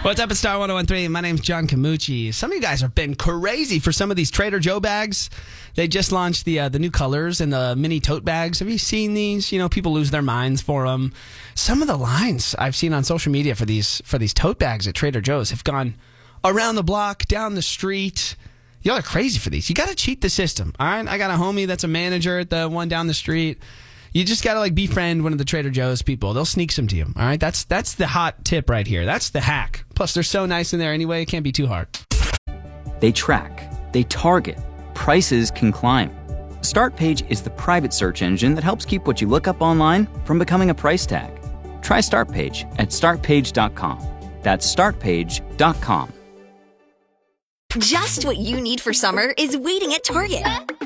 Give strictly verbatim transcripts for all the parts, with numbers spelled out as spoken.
What's up, it's Star one oh one three. My name's John Camucci. Some of you guys have been crazy for some of these Trader Joe bags. They just launched the uh, the new colors and the mini tote bags. Have you seen these? You know, people lose their minds for them. Some of the lines I've seen on social media for these for these tote bags at Trader Joe's have gone around the block, down the street. Y'all are crazy for these. You got to cheat the system, all right? I got a homie that's a manager at the one down the street. You just got to like befriend one of the Trader Joe's people. They'll sneak some to you, all right? That's that's the hot tip right here. That's the hack. Plus, they're so nice in there anyway. It can't be too hard. They track. They target. Prices can climb. StartPage is the private search engine that helps keep what you look up online from becoming a price tag. Try StartPage at start page dot com. That's start page dot com. Just what you need for summer is waiting at Target.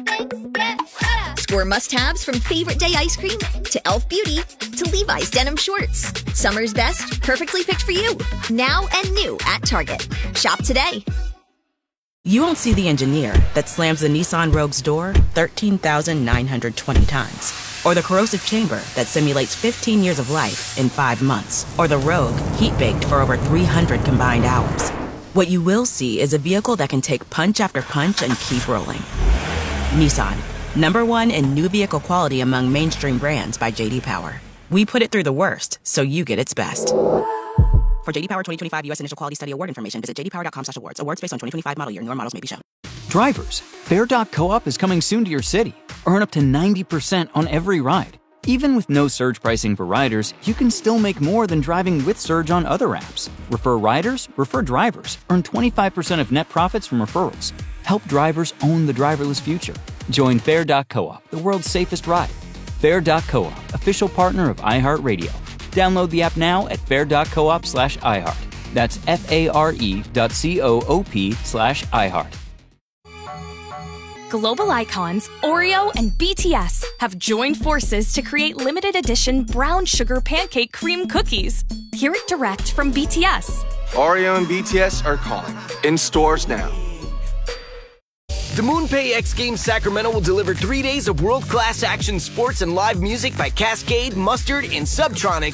Score must-haves from Favorite Day ice cream to Elf Beauty to Levi's denim shorts. Summer's best, perfectly picked for you. Now and new at Target. Shop today. You won't see the engineer that slams the Nissan Rogue's door thirteen thousand nine hundred twenty times. Or the corrosive chamber that simulates fifteen years of life in five months. Or the Rogue heat-baked for over three hundred combined hours. What you will see is a vehicle that can take punch after punch and keep rolling. Nissan, number one in new vehicle quality among mainstream brands by J D Power. We put it through the worst, so you get its best. For J D Power twenty twenty-five U S Initial Quality Study Award information, visit j d power dot com slash awards. Awards based on twenty twenty-five model year. Newer models may be shown. Drivers, Fair dot co-op is coming soon to your city. Earn up to ninety percent on every ride. Even with no surge pricing for riders, you can still make more than driving with Surge on other apps. Refer riders, refer drivers. Earn twenty-five percent of net profits from referrals. Help drivers own the driverless future. Join Fair dot co-op, the world's safest ride. Fair dot co-op, official partner of iHeartRadio. Download the app now at fair dot coop slash iHeart. That's F-A-R-E dot C-O-O-P slash iHeart. Global icons Oreo and B T S have joined forces to create limited edition brown sugar pancake cream cookies. Hear it direct from B T S. Oreo and B T S are calling. In stores now. The MoonPay X Games Sacramento will deliver three days of world-class action sports and live music by Cascade, Mustard, and Subtronics